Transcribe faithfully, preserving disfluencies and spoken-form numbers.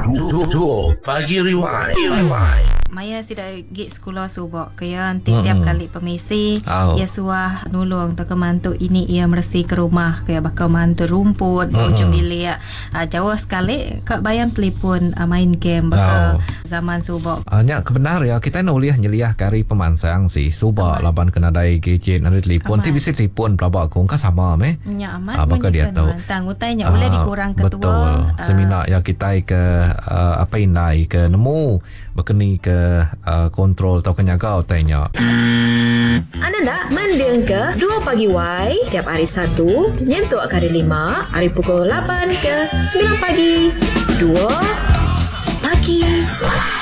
Dua Pagi Rewind. Rewind. Maya sida gig sekolah subak kaya tiap-tiap hmm. kali pemisi oh. ia suah nulung tak mantu ini ia bersih ke rumah kaya bakal mantu rumput hmm. ujung bilik uh, jauh sekali kak bayam telefon uh, main game bakal oh. zaman subak hanya uh, kebenar ya kita nuliah nyeliah kari pemansang sih subak laban kena dai gadget ada telefon ti bisa telefon pelabak kong ka sama meh nya aman uh, bakal dia tahu tangutanya uh, boleh dikurang ketua betul uh, seminar ya kita ke uh, apa indai ke nemu berkeni ke Uh, kontrol atau kenyagau tanya. Anda nak mendeng ke dua pagi Y tiap hari Sabtu nyentuh hari lima hari pukul lapan ke sembilan pagi. Dua pagi.